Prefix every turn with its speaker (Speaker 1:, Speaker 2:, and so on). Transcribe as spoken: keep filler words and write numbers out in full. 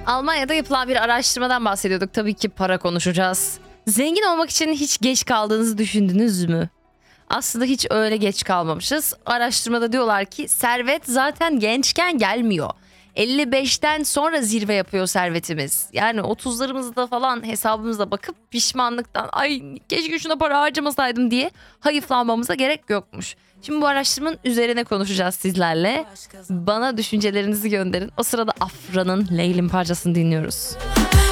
Speaker 1: Almanya'da yapılan bir araştırmadan bahsediyorduk. Tabii ki para konuşacağız. Zengin olmak için hiç geç kaldığınızı düşündünüz mü? Aslında hiç öyle geç kalmamışız. Araştırmada diyorlar ki servet zaten gençken gelmiyor. elli beşten sonra zirve yapıyor servetimiz. Yani otuzlarımızda falan hesabımıza bakıp pişmanlıktan ay keşke şuna para harcamasaydım diye hayıflanmamıza gerek yokmuş. Şimdi bu araştırmanın üzerine konuşacağız sizlerle. Bana düşüncelerinizi gönderin. O sırada Afra'nın Leylim parçasını dinliyoruz.